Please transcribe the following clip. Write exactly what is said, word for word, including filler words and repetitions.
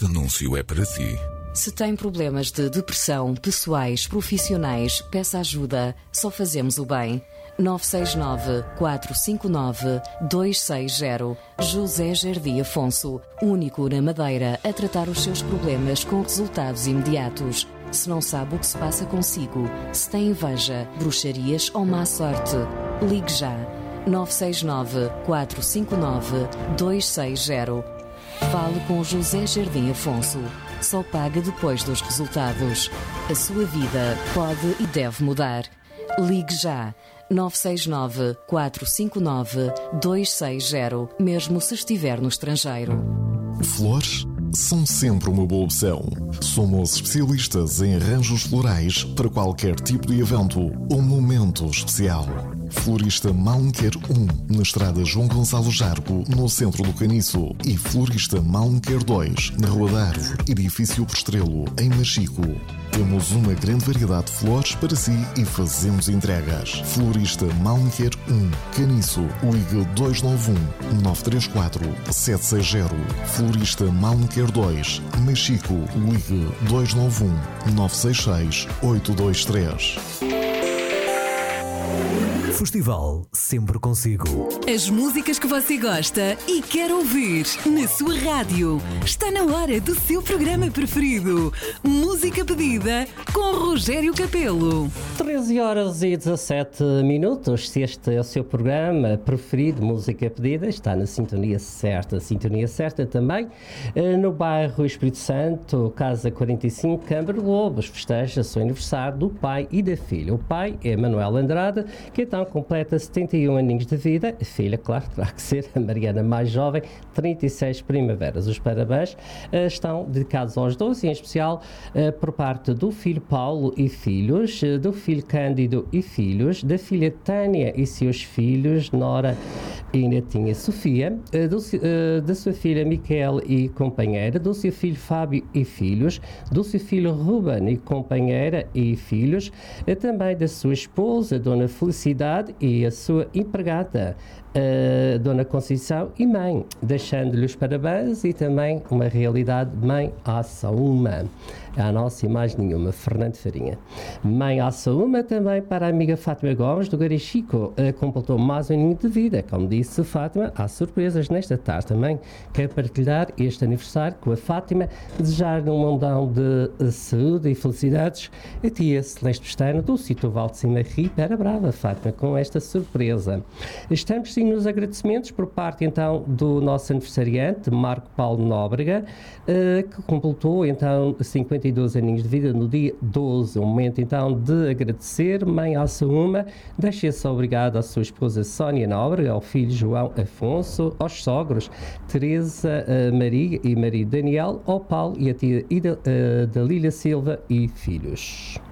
Este anúncio é para si. Se tem problemas de depressão, pessoais, profissionais, peça ajuda. Só fazemos o bem. nove seis nove, quatro cinco nove, dois seis zero. José Jardim Afonso, único na Madeira a tratar os seus problemas com resultados imediatos. Se não sabe o que se passa consigo, se tem inveja, bruxarias ou má sorte, ligue já. nove seis nove, quatro cinco nove, dois seis zero. Fale com José Jardim Afonso. Só paga depois dos resultados. A sua vida pode e deve mudar. Ligue já. nove seis nove, quatro cinco nove, dois seis zero, mesmo se estiver no estrangeiro. Flores são sempre uma boa opção. Somos especialistas em arranjos florais para qualquer tipo de evento ou momento especial. Florista Malmquer um, na estrada João Gonçalo Jargo, no centro do Caniço. E Florista Malmquer dois, na Rua da Árvore, edifício Postrelo, em Machico. Temos uma grande variedade de flores para si e fazemos entregas. Florista Malmquer um, Caniço, ligue dois nove um, nove três quatro, sete seis zero. Florista Malmquer dois, Machico, ligue dois nove um, nove seis seis, oito dois três. Festival sempre consigo. As músicas que você gosta e quer ouvir na sua rádio. Está na hora do seu programa preferido. Música pedida com Rogério Capelo. treze horas e dezassete minutos. Se este é o seu programa preferido, Música Pedida, está na sintonia certa. Sintonia certa também no bairro Espírito Santo, Casa quarenta e cinco, Câmara de Lobos. Festeja-se o aniversário do pai e da filha. O pai é Manuel Andrade, que então completa setenta e um aninhos de vida. A filha, claro, terá que ser a Mariana mais jovem, trinta e seis primaveras. Os parabéns uh, estão dedicados aos dois, em especial uh, por parte do filho Paulo e filhos, uh, do filho Cândido e filhos, da filha Tânia e seus filhos, Nora e netinha Sofia, uh, do, uh, da sua filha Miquel e companheira, do seu filho Fábio e filhos, do seu filho Ruben e companheira e filhos, uh, também da sua esposa, Dona Felicidade, e a sua empregada, a Dona Conceição, e mãe, deixando-lhe os parabéns e também uma realidade, mãe aça uma. A nossa e mais nenhuma, Fernando Farinha. Mãe aça uma também para a amiga Fátima Gomes, do Garichico, completou mais um aninho de vida. Como disse Fátima, há surpresas nesta tarde também. Quero partilhar este aniversário com a Fátima, desejar-lhe um mundão de saúde e felicidades. A tia Celeste Pestano, do Sítio Val de Cima, Ripera Brava, Fátima, com esta surpresa. Estamos sim nos agradecimentos por parte então do nosso aniversariante, Marco Paulo Nóbrega, que completou então cinquenta e dois aninhos de vida no dia doze. Um momento então de agradecer, mãe aça uma, deixe-se obrigado à sua esposa Sónia Nóbrega, ao filho João Afonso, aos sogros Teresa Maria e marido Daniel, ao Paulo e a tia Ida, uh, Dalília Silva e filhos.